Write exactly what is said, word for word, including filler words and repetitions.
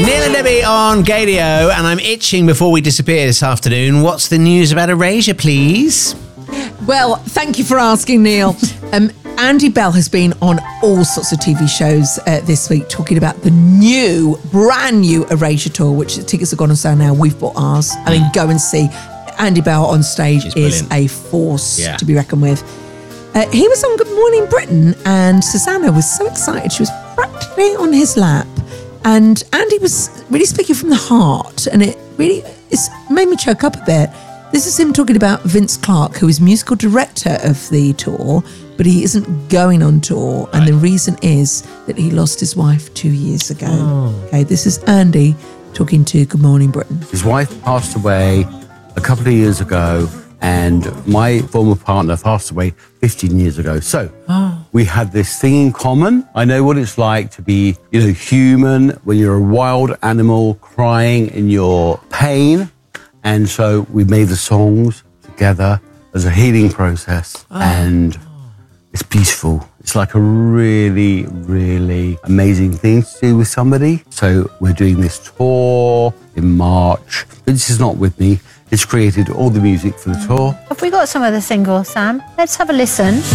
Neil and Debbie on Gadio, and I'm itching before we disappear this afternoon. What's the news about Erasure, please? Well, thank you for asking, Neil. Um, Andy Bell has been on all sorts of T V shows uh, this week talking about the new, brand new Erasure tour, which the tickets are gone on sale now. We've bought ours. I mean, go and see. Andy Bell on stage is a force yeah. to be reckoned with. Uh, he was on Good Morning Britain, and Susanna was so excited. She was practically on his lap. And Andy was really speaking from the heart, and it really it's made me choke up a bit. This is him talking about Vince Clarke, who is musical director of the tour, but he isn't going on tour. Right. And the reason is that he lost his wife two years ago. Oh. Okay, this is Andy talking to Good Morning Britain. His wife passed away a couple of years ago, and my former partner passed away fifteen years ago. So oh. we had this thing in common. I know what it's like to be, you know, human when you're a wild animal crying in your pain. And so we made the songs together as a healing process. Oh. And it's beautiful. It's like a really, really amazing thing to do with somebody. So we're doing this tour in March. Vince is not with me. He's created all the music for the tour. Have we got some of the singles, Sam? Let's have a listen.